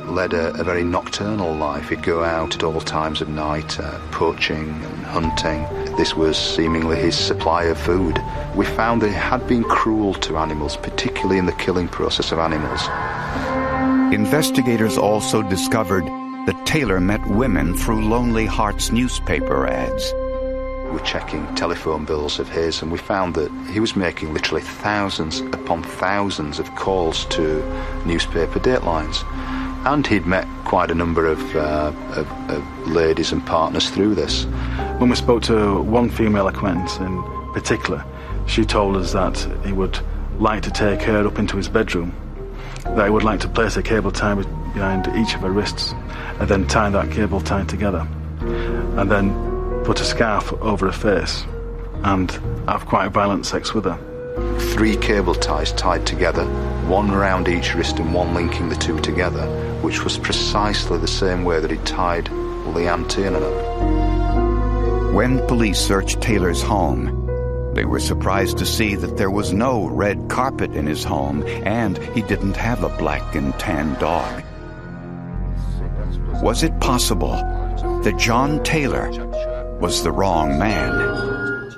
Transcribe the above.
led a very nocturnal life. He'd go out at all times of night, poaching and hunting. This was seemingly his supply of food. We found that he had been cruel to animals, particularly in the killing process of animals. Investigators also discovered that Taylor met women through Lonely Hearts newspaper ads. We were checking telephone bills of his, and we found that he was making literally thousands upon thousands of calls to newspaper datelines. And he'd met quite a number of ladies and partners through this. When we spoke to one female acquaintance in particular, she told us that he would like to take her up into his bedroom, that he would like to place a cable tie behind each of her wrists, and then tie that cable tie together, and then put a scarf over her face and have quite violent sex with her. 3 cable ties tied together, one around each wrist and one linking the two together, which was precisely the same way that he tied Leanne Tiernan up. When police searched Taylor's home, they were surprised to see that there was no red carpet in his home, and he didn't have a black and tan dog. Was it possible that John Taylor was the wrong man?